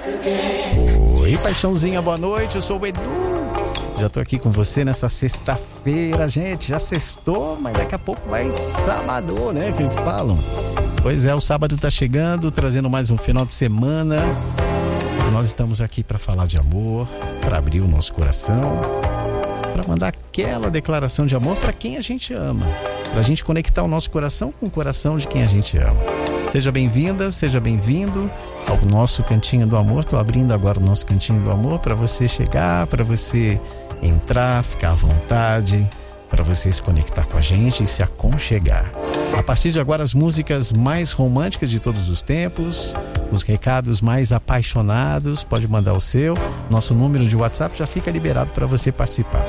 Oi, paixãozinha, boa noite, eu sou o Edu. Já tô aqui com você nessa sexta-feira, gente. Já sextou, mas daqui a pouco vai sábado, né? Que falam. Pois é, o sábado tá chegando, trazendo mais um final de semana. Nós estamos aqui para falar de amor, para abrir o nosso coração, para mandar aquela declaração de amor para quem a gente ama, para a gente conectar o nosso coração com o coração de quem a gente ama. Seja bem-vinda, seja bem-vindo ao nosso Cantinho do Amor. Estou abrindo agora o nosso Cantinho do Amor para você chegar, para você entrar, ficar à vontade, para você se conectar com a gente e se aconchegar. A partir de agora, as músicas mais românticas de todos os tempos, os recados mais apaixonados, pode mandar o seu. Nosso número de WhatsApp já fica liberado para você participar.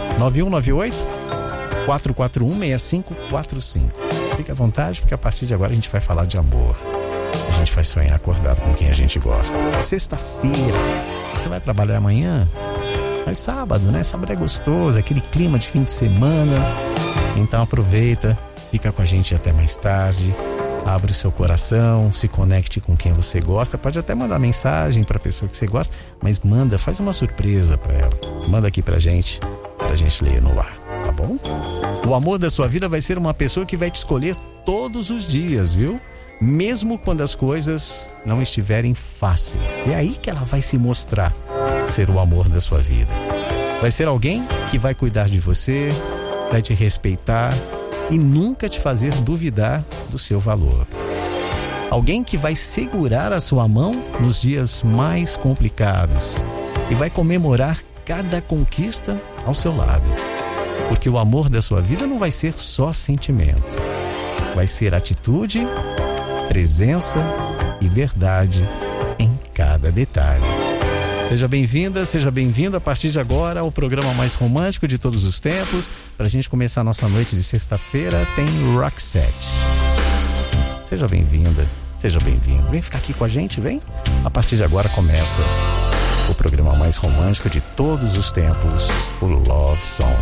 9198-441-6545. Fique à vontade, porque a partir de agora a gente vai falar de amor. A gente vai sonhar acordado com quem a gente gosta. Sexta-feira, você vai trabalhar amanhã? Mas sábado, né? Sábado é gostoso, aquele clima de fim de semana. Então aproveita, fica com a gente até mais tarde. Abre o seu coração, se conecte com quem você gosta. Pode até mandar mensagem para a pessoa que você gosta, mas manda, faz uma surpresa para ela. Manda aqui pra gente ler no ar, tá bom? O amor da sua vida vai ser uma pessoa que vai te escolher todos os dias, viu? Mesmo quando as coisas não estiverem fáceis. É aí que ela vai se mostrar ser o amor da sua vida. Vai ser alguém que vai cuidar de você, vai te respeitar e nunca te fazer duvidar do seu valor. Alguém que vai segurar a sua mão nos dias mais complicados e vai comemorar cada conquista ao seu lado. Porque o amor da sua vida não vai ser só sentimento. Vai ser atitude, presença e verdade em cada detalhe. Seja bem-vinda, seja bem-vindo a partir de agora ao programa mais romântico de todos os tempos. Pra gente começar a nossa noite de sexta-feira, tem Roxette. Seja bem-vinda, seja bem-vindo. Vem ficar aqui com a gente, vem. A partir de agora começa o programa mais romântico de todos os tempos, o Love Song.